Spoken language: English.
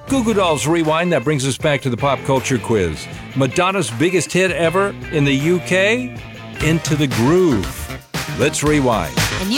Goo Goo Dolls Rewind, that brings us back to the pop culture quiz. Madonna's biggest hit ever in the UK? Into the Groove. Let's rewind.